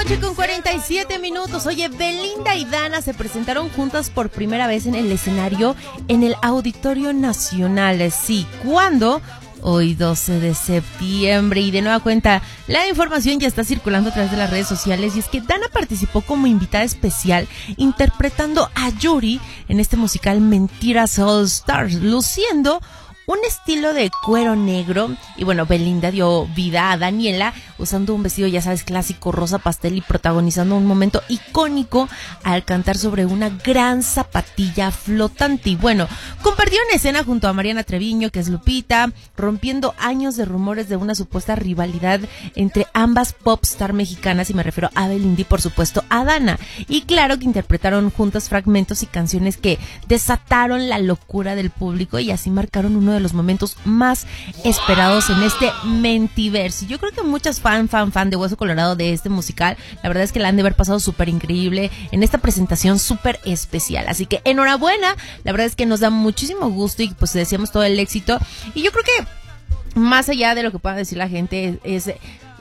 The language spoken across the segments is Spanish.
8:47. Oye, Belinda y Dana se presentaron juntas por primera vez en el escenario en el Auditorio Nacional. Sí, ¿cuándo? Hoy 12 de septiembre. Y de nueva cuenta, la información ya está circulando a través de las redes sociales, y es que Dana participó como invitada especial interpretando a Yuri en este musical Mentiras All Stars, luciendo un estilo de cuero negro. Y bueno, Belinda dio vida a Daniela usando un vestido, ya sabes, clásico rosa pastel, y protagonizando un momento icónico al cantar sobre una gran zapatilla flotante. Y bueno, compartieron escena junto a Mariana Treviño, que es Lupita, rompiendo años de rumores de una supuesta rivalidad entre ambas popstar mexicanas, y me refiero a Belinda y por supuesto a Dana. Y claro que interpretaron juntas fragmentos y canciones que desataron la locura del público y así marcaron uno de los momentos más esperados en este Mentiverso. Yo creo que muchas fan de Hueso Colorado de este musical, la verdad es que la han de haber pasado súper increíble en esta presentación súper especial. Así que enhorabuena, la verdad es que nos da muchísimo gusto y pues deseamos todo el éxito. Y yo creo que más allá de lo que pueda decir la gente es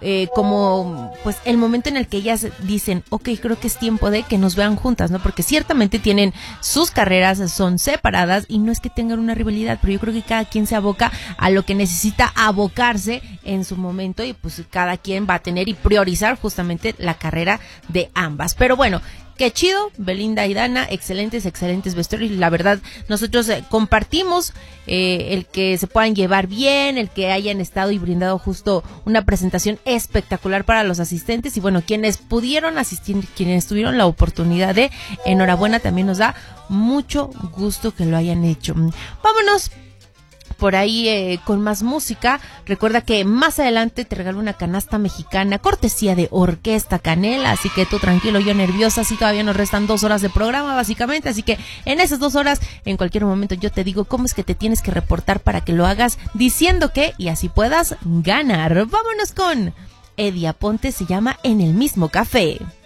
como pues el momento en el que ellas dicen, ok, creo que es tiempo de que nos vean juntas, ¿no? Porque ciertamente tienen sus carreras, son separadas y no es que tengan una rivalidad, pero yo creo que cada quien se aboca a lo que necesita abocarse en su momento, y pues cada quien va a tener y priorizar justamente la carrera de ambas. Pero bueno, qué chido, Belinda y Dana, excelentes vestuarios. La verdad, nosotros compartimos el que se puedan llevar bien, el que hayan estado y brindado justo una presentación espectacular para los asistentes. Y bueno, quienes pudieron asistir, quienes tuvieron la oportunidad de, enhorabuena, también nos da mucho gusto que lo hayan hecho. Vámonos por ahí con más música. Recuerda que más adelante te regalo una canasta mexicana cortesía de Orquesta Canela, así que tú tranquilo, yo nerviosa, sí, todavía nos restan 2 horas de programa básicamente, así que en esas 2 horas, en cualquier momento yo te digo cómo es que te tienes que reportar para que lo hagas diciendo que, y así puedas ganar. Vámonos con Eddie Aponte, se llama En el Mismo Café.